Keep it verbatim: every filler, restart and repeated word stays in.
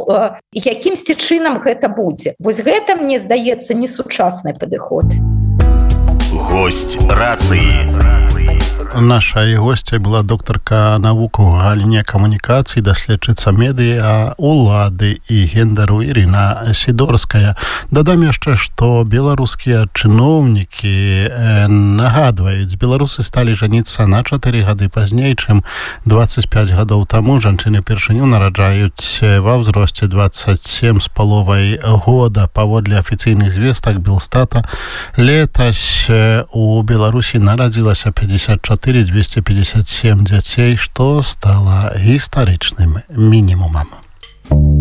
ну якімсьці чынам гэта будзе. Вось гэта, мне здаецца, не сучасны падыход. Гость рацыі. Нашай госцяй была доктарка навук у галіне камунікацый, даследчыца медыа, улады і гендеру Ірына Сідорская. Дадам яшчэ, што беларускія чыноўнікі нагадваюць, беларусы сталі жаніцца на чатыры гады пазней, чым дваццаць пяць гадоў таму. Жанчыны ўпершыню нараджаюць ва ўзросце дваццаць сем з паловай года. Паводле афіцыйных звестак Белстата, летась у Беларусі нарадзілася пятьдесят четыре двести пятьдесят семь дзяцей, што стала гістарычным мінімумам.